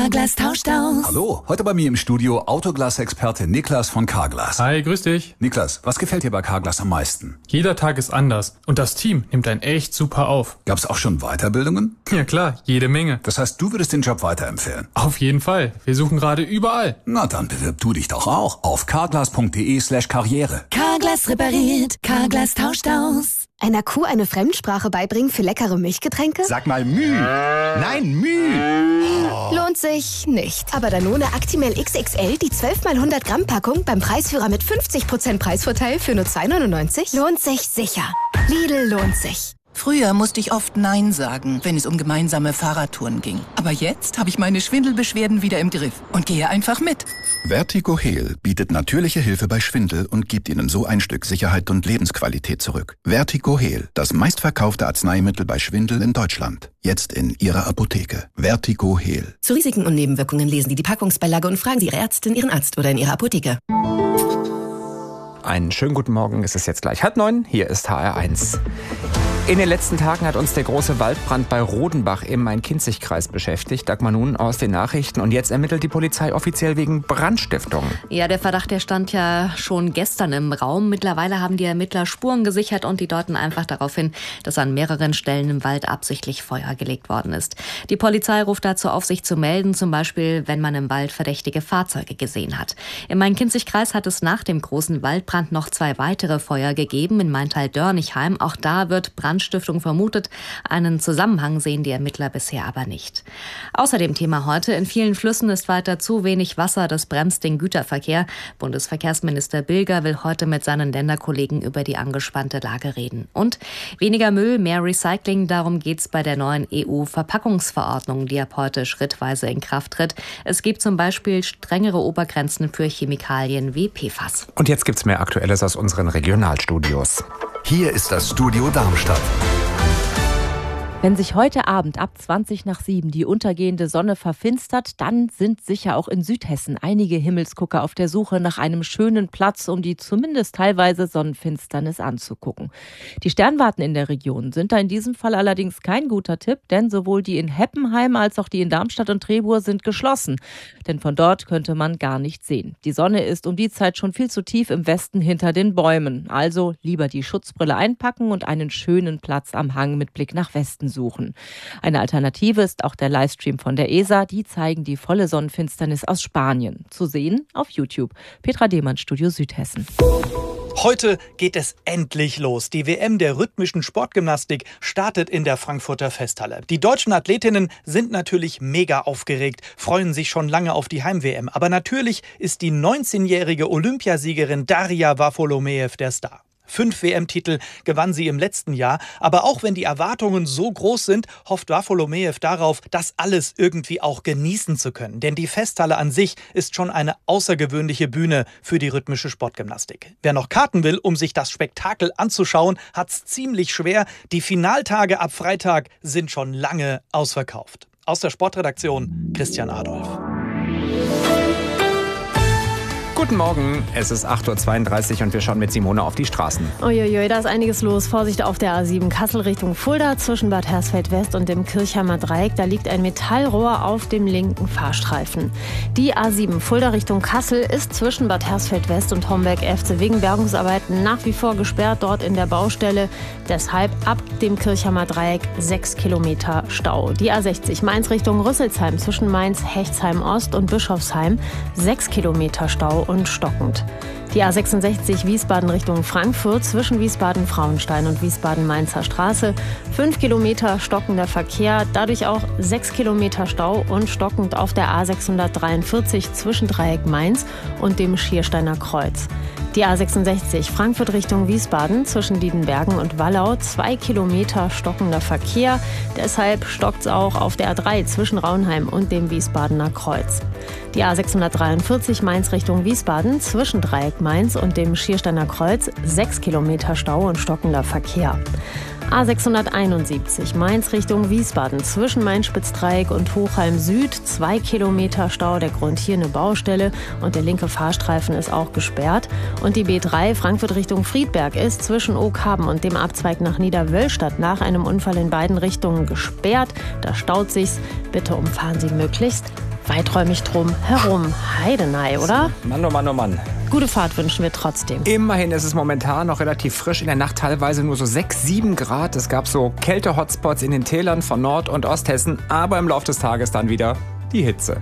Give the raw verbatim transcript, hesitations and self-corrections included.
Carglass tauscht aus. Hallo, heute bei mir im Studio Autoglas-Experte Niklas von Carglass. Hi, grüß dich. Niklas, was gefällt dir bei Carglass am meisten? Jeder Tag ist anders und das Team nimmt einen echt super auf. Gab's auch schon Weiterbildungen? Ja klar, jede Menge. Das heißt, du würdest den Job weiterempfehlen? Auf jeden Fall. Wir suchen gerade überall. Na dann bewirb du dich doch auch auf carglass.de slash karriere. Carglass repariert, Carglass tauscht aus. Einer Kuh eine Fremdsprache beibringen für leckere Milchgetränke? Sag mal Müh. Nein, Müh. Oh. Lohnt sich nicht. Aber Danone Actimel X X L, die zwölf mal hundert Gramm Packung beim Preisführer mit fünfzig Prozent Preisvorteil für nur zwei neunundneunzig? Lohnt sich sicher. Lidl lohnt sich. Früher musste ich oft Nein sagen, wenn es um gemeinsame Fahrradtouren ging. Aber jetzt habe ich meine Schwindelbeschwerden wieder im Griff und gehe einfach mit. Vertigo Heal bietet natürliche Hilfe bei Schwindel und gibt Ihnen so ein Stück Sicherheit und Lebensqualität zurück. Vertigo Heal, das meistverkaufte Arzneimittel bei Schwindel in Deutschland. Jetzt in Ihrer Apotheke. Vertigo Heal. Zu Risiken und Nebenwirkungen lesen Sie die Packungsbeilage und fragen Sie Ihre Ärztin, Ihren Arzt oder in Ihrer Apotheke. Einen schönen guten Morgen, es ist jetzt gleich halb neun, hier ist H R eins. In den letzten Tagen hat uns der große Waldbrand bei Rodenbach im Main-Kinzig-Kreis beschäftigt. Dagmar nun aus den Nachrichten. Und jetzt ermittelt die Polizei offiziell wegen Brandstiftung. Ja, der Verdacht, der stand ja schon gestern im Raum. Mittlerweile haben die Ermittler Spuren gesichert und die deuten einfach darauf hin, dass an mehreren Stellen im Wald absichtlich Feuer gelegt worden ist. Die Polizei ruft dazu auf, sich zu melden, zum Beispiel, wenn man im Wald verdächtige Fahrzeuge gesehen hat. Im Main-Kinzig-Kreis hat es nach dem großen Waldbrand noch zwei weitere Feuer gegeben, in Maintal-Dörnichheim. Auch da wird Brand Brandstiftung vermutet. Einen Zusammenhang sehen die Ermittler bisher aber nicht. Außerdem Thema heute: In vielen Flüssen ist weiter zu wenig Wasser. Das bremst den Güterverkehr. Bundesverkehrsminister Bilger will heute mit seinen Länderkollegen über die angespannte Lage reden. Und weniger Müll, mehr Recycling. Darum geht's bei der neuen E U-Verpackungsverordnung, die ab heute schrittweise in Kraft tritt. Es gibt zum Beispiel strengere Obergrenzen für Chemikalien wie P F A S. Und jetzt gibt's mehr Aktuelles aus unseren Regionalstudios. Hier ist das Studio Darmstadt. Wenn sich heute Abend ab zwanzig nach sieben die untergehende Sonne verfinstert, dann sind sicher auch in Südhessen einige Himmelsgucker auf der Suche nach einem schönen Platz, um die zumindest teilweise Sonnenfinsternis anzugucken. Die Sternwarten in der Region sind da in diesem Fall allerdings kein guter Tipp, denn sowohl die in Heppenheim als auch die in Darmstadt und Trebur sind geschlossen. Denn von dort könnte man gar nicht sehen. Die Sonne ist um die Zeit schon viel zu tief im Westen hinter den Bäumen. Also lieber die Schutzbrille einpacken und einen schönen Platz am Hang mit Blick nach Westen suchen. Eine Alternative ist auch der Livestream von der E S A. Die zeigen die volle Sonnenfinsternis aus Spanien. Zu sehen auf YouTube. Petra Demann, Studio Südhessen. Heute geht es endlich los. Die W M der rhythmischen Sportgymnastik startet in der Frankfurter Festhalle. Die deutschen Athletinnen sind natürlich mega aufgeregt, freuen sich schon lange auf die Heim-W M. Aber natürlich ist die neunzehnjährige Olympiasiegerin Daria Wafolomeev der Star. Fünf W M-Titel gewann sie im letzten Jahr. Aber auch wenn die Erwartungen so groß sind, hofft Wafolomeev darauf, das alles irgendwie auch genießen zu können. Denn die Festhalle an sich ist schon eine außergewöhnliche Bühne für die rhythmische Sportgymnastik. Wer noch Karten will, um sich das Spektakel anzuschauen, hat's ziemlich schwer. Die Finaltage ab Freitag sind schon lange ausverkauft. Aus der Sportredaktion Christian Adolf. Guten Morgen, es ist acht Uhr zweiunddreißig und wir schauen mit Simone auf die Straßen. Uiuiui, da ist einiges los. Vorsicht auf der A sieben Kassel Richtung Fulda zwischen Bad Hersfeld West und dem Kirchheimer Dreieck. Da liegt ein Metallrohr auf dem linken Fahrstreifen. Die A sieben Fulda Richtung Kassel ist zwischen Bad Hersfeld West und Homberg-Efze wegen Bergungsarbeiten nach wie vor gesperrt dort in der Baustelle. Deshalb ab dem Kirchheimer Dreieck sechs Kilometer Stau. Die A sechzig Mainz Richtung Rüsselsheim zwischen Mainz, Hechtsheim Ost und Bischofsheim sechs Kilometer Stau und stockend. Die A sechsundsechzig Wiesbaden Richtung Frankfurt zwischen Wiesbaden-Frauenstein und Wiesbaden-Mainzer Straße. Fünf Kilometer stockender Verkehr, dadurch auch sechs Kilometer Stau und stockend auf der A sechshundertdreiundvierzig zwischen Dreieck Mainz und dem Schiersteiner Kreuz. Die A sechsundsechzig Frankfurt Richtung Wiesbaden zwischen Diedenbergen und Wallau. Zwei Kilometer stockender Verkehr. Deshalb stockt's auch auf der A drei zwischen Raunheim und dem Wiesbadener Kreuz. Die A sechshundertdreiundvierzig Mainz Richtung Wiesbaden zwischen Dreieck Mainz und dem Schiersteiner Kreuz. Sechs Kilometer Stau und stockender Verkehr. A sechshunderteinundsiebzig Mainz Richtung Wiesbaden zwischen Main-Spitz-Dreieck und Hochheim Süd. Zwei Kilometer Stau, der Grund hier eine Baustelle und der linke Fahrstreifen ist auch gesperrt. Und die B drei Frankfurt Richtung Friedberg ist zwischen Oakhaben und dem Abzweig nach Niederwöllstadt nach einem Unfall in beiden Richtungen gesperrt. Da staut sich's. Bitte umfahren Sie möglichst weiträumig drum herum. Heidenei, oder? Mann, oh Mann, oh Mann. Gute Fahrt wünschen wir trotzdem. Immerhin ist es momentan noch relativ frisch. In der Nacht teilweise nur so sechs, sieben Grad. Es gab so Kälte-Hotspots in den Tälern von Nord- und Osthessen. Aber im Laufe des Tages dann wieder die Hitze.